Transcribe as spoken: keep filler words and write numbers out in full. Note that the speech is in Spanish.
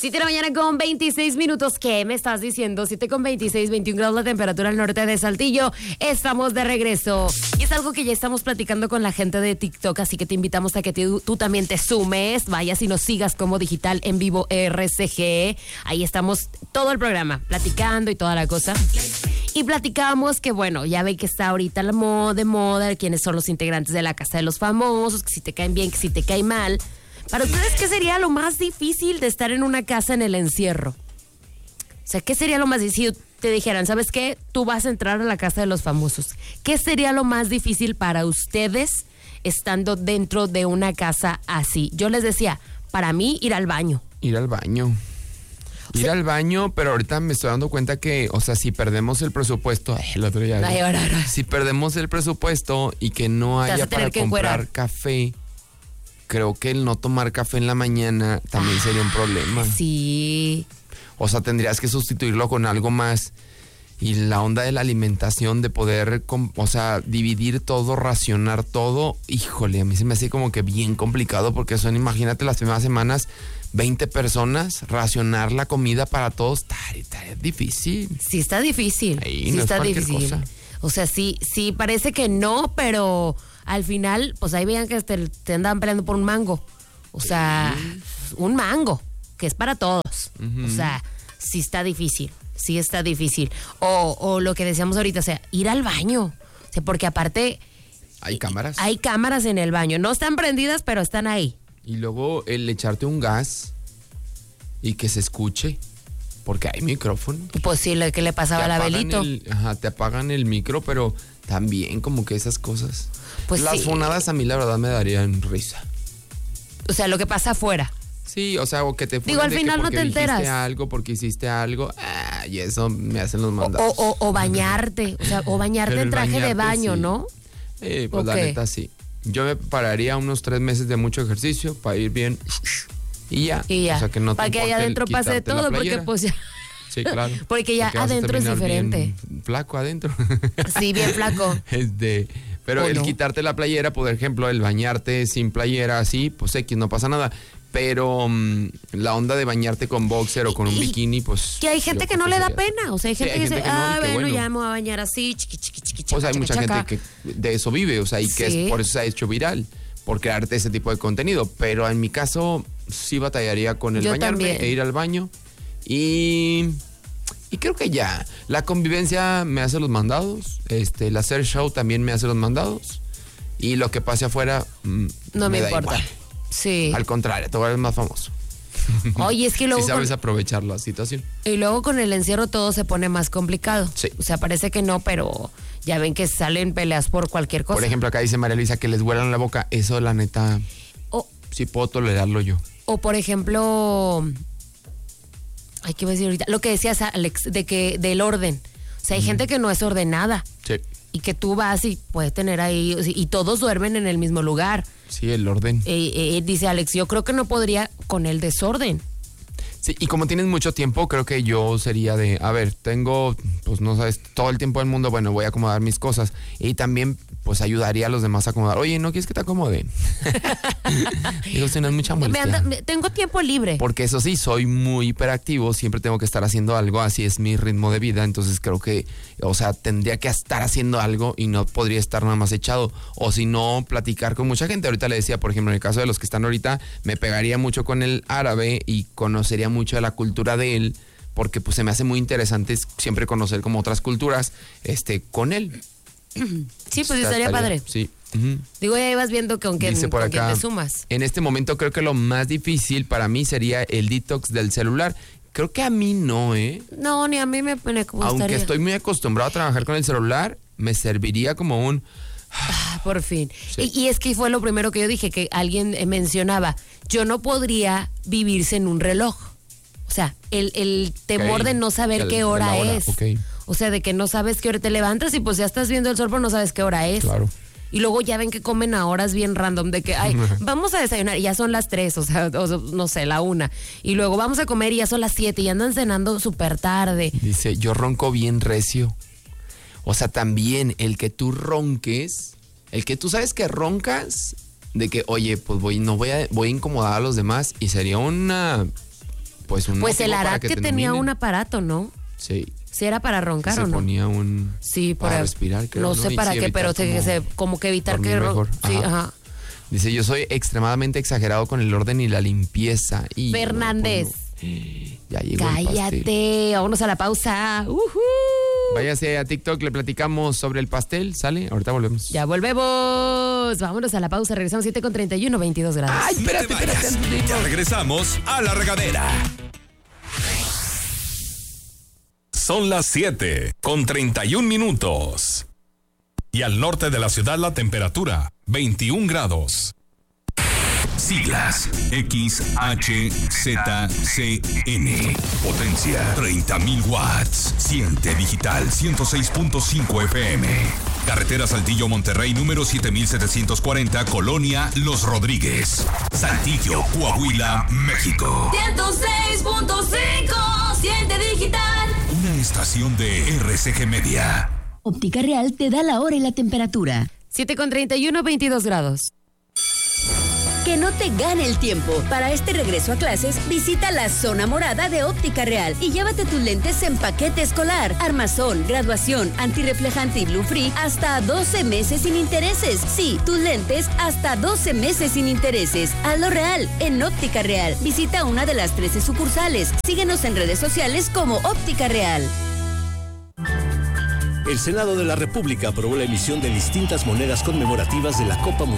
siete de la mañana con veintiséis minutos. ¿Qué me estás diciendo? siete con veintiséis, veintiún grados la temperatura al norte de Saltillo. Estamos de regreso. Y es algo que ya estamos platicando con la gente de TikTok, así que te invitamos a que tú, tú también te sumes, vayas y nos sigas como Digital en Vivo R C G. Ahí estamos todo el programa, platicando y toda la cosa. Y platicábamos que, bueno, ya ven que está ahorita la moda, de moda, quiénes son los integrantes de la Casa de los Famosos, que si te caen bien, que si te caen mal. Para ustedes, ¿qué sería lo más difícil de estar en una casa en el encierro? O sea, ¿qué sería lo más difícil? Si te dijeran, ¿sabes qué? Tú vas a entrar a la Casa de los Famosos. ¿Qué sería lo más difícil para ustedes estando dentro de una casa así? Yo les decía, para mí, ir al baño. Ir al baño. Ir al baño, pero ahorita me estoy dando cuenta que, o sea, si perdemos el presupuesto, ay, el otro día, ay, ahora, ahora. si perdemos el presupuesto y que no haya para comprar encuerar. café, creo que el no tomar café en la mañana también ah, sería un problema. Sí. O sea, tendrías que sustituirlo con algo más. Y la onda de la alimentación, de poder, o sea, dividir todo, racionar todo, híjole, a mí se me hace como que bien complicado, porque son, imagínate, las primeras semanas, veinte personas, racionar la comida para todos, está, está difícil. Sí está difícil, Ahí, sí no está es difícil. Cosa. O sea, sí, sí parece que no, pero al final, pues ahí veían que te, te andaban peleando por un mango. O sea, sí. un mango, que es para todos. Uh-huh. O sea, sí está difícil. Sí está difícil. O, o lo que decíamos ahorita, o sea, ir al baño. O sea, porque aparte... Hay cámaras. Hay cámaras en el baño. No están prendidas, pero están ahí. Y luego el echarte un gas y que se escuche, porque hay micrófono. Pues sí, lo que le pasaba a la Abelito. El, ajá, te apagan el micro, pero también como que esas cosas. Pues Las sí. fonadas a mí la verdad me darían risa. O sea, lo que pasa afuera. Sí, o sea, o que te Digo, al final no te enteras. Porque algo, porque hiciste algo, ah, y eso me hacen los mandados. O, o, o bañarte, o sea, o bañarte en traje bañarte, de baño, sí. ¿no? Eh, pues la neta sí. Yo me pararía unos tres meses de mucho ejercicio para ir bien y ya. Y ya. O sea, que no te para que allá adentro pase todo, porque pues ya. Sí, claro. Porque ya porque adentro es diferente. Flaco adentro. Sí, bien flaco. Este, pero el no? quitarte la playera, por ejemplo, el bañarte sin playera así, pues X, no pasa nada. Pero um, la onda de bañarte con boxer o con un bikini, pues... Que hay gente que no le da pena. O sea, hay gente, sí, hay que dice, que no, ah, bueno, bueno, ya me voy a bañar así, chiqui, chiqui, chiqui, Pues hay chaca, mucha chaca. gente que de eso vive, o sea, y que sí. es, por eso se ha hecho viral, por crearte ese tipo de contenido. Pero en mi caso, sí batallaría con el Yo bañarme también. e ir al baño. Y... Y creo que ya, la convivencia me hace los mandados, este, el hacer show también me hace los mandados. Y lo que pase afuera, mmm, no me, me importa. Igual. Sí. Al contrario, tú eres más famoso. Oye, es que luego... Si sabes con... aprovechar la situación. Y luego con el encierro todo se pone más complicado. Sí. O sea, parece que no, pero ya ven que salen peleas por cualquier cosa. Por ejemplo, acá dice María Luisa que les vuelan la boca. Eso, la neta, o, sí puedo tolerarlo yo. O por ejemplo... Ay, ¿qué iba a decir ahorita? Lo que decías, Alex, de que del orden. O sea, hay mm. gente que no es ordenada. Sí. Y que tú vas y puedes tener ahí... Y todos duermen en el mismo lugar. Sí, el orden. Eh, eh, dice Alex, yo creo que no podría con el desorden. Sí, y como tienes mucho tiempo, creo que yo sería de, a ver, tengo, pues no sabes, todo el tiempo del mundo, bueno, voy a acomodar mis cosas. Y también, pues ayudaría a los demás a acomodar. Oye, ¿no quieres que te acomode? Digo, si no es mucha molestia. Me anda, me, tengo tiempo libre. Porque eso sí, soy muy hiperactivo, siempre tengo que estar haciendo algo, así es mi ritmo de vida. Entonces creo que, o sea, tendría que estar haciendo algo y no podría estar nada más echado. O si no, platicar con mucha gente. Ahorita le decía, por ejemplo, en el caso de los que están ahorita, me pegaría mucho con el árabe y conocería mucho de la cultura de él, porque pues se me hace muy interesante siempre conocer como otras culturas este con él. Sí, pues estaría padre. Sí. Uh-huh. Digo, ya ibas viendo que aunque Dice por con acá, quién te sumas. En este momento creo que lo más difícil para mí sería el detox del celular. Creo que a mí no, ¿eh? No, ni a mí me, me gustaría. Aunque estoy muy acostumbrado a trabajar con el celular, me serviría como un... Ah, por fin. Sí. Y, y es que fue lo primero que yo dije, que alguien mencionaba. Yo no podría vivir sin un reloj. O sea, el, el temor okay. de no saber el, qué hora, hora. es. Okay. O sea, de que no sabes qué hora te levantas y pues ya estás viendo el sol, pero no sabes qué hora es. Claro. Y luego ya ven que comen a horas bien random, de que, ay, vamos a desayunar y ya son las tres, o sea, o, no sé, la una. Y luego vamos a comer y ya son las siete y andan cenando súper tarde. Dice, yo ronco bien recio. O sea, también el que tú ronques, el que tú sabes que roncas, de que, oye, pues voy, no voy a, voy a incomodar a los demás y sería una... pues un Pues el motivo para Arad que, te tenía nominen. un aparato, ¿no? Sí. Sí, era para roncar, Se ¿o no? ponía un... Sí, para para respirar, creo, no ¿no? sé Y para sí, qué, evitar pero se, como se- como que evitar dormir que... ro- mejor. Sí, Ajá. ajá. Dice, yo soy extremadamente exagerado con el orden y la limpieza. Y Fernández. bueno, ya llegó el pastel. Cállate, vámonos a la pausa. Ujú. Váyase a TikTok, le platicamos sobre el pastel, ¿sale? Ahorita volvemos. Ya volvemos. Vámonos a la pausa. Regresamos siete con treinta y uno, veintidós grados. Ay, No te espérate, vayas. espérate. Ya regresamos a La Regadera. Son las siete con treinta y un minutos. Y al norte de la ciudad la temperatura, veintiún grados. Siglas X H Z C N. Potencia treinta mil watts. Siente digital ciento seis punto cinco F M. Carretera Saltillo Monterrey número siete mil setecientos cuarenta, Colonia Los Rodríguez. Saltillo, Coahuila, México. ciento seis punto cinco, siente digital. Una estación de R C G Media. Óptica Real te da la hora y la temperatura. siete con treinta y uno, veintidós grados. Que no te gane el tiempo. Para este regreso a clases, visita la zona morada de Óptica Real y llévate tus lentes en paquete escolar, armazón, graduación, antirreflejante y Blue Free hasta doce meses sin intereses. Sí, tus lentes hasta doce meses sin intereses. Hazlo real en Óptica Real. Visita una de las trece sucursales. Síguenos en redes sociales como Óptica Real. El Senado de la República aprobó la emisión de distintas monedas conmemorativas de la Copa Mundial.